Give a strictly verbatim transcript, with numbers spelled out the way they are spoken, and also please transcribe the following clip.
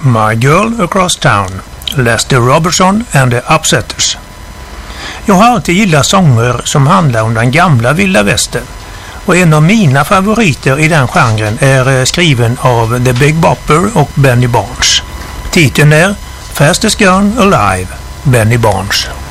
My Girl Across Town, Lester Robertson and the Upsetters. Jag har alltid gillat sånger som handlar om den gamla vilda västern. Och en av mina favoriter i den genren är skriven av The Big Bopper och Benny Barnes. Titeln är Fastest Gun Alive, Benny Barnes.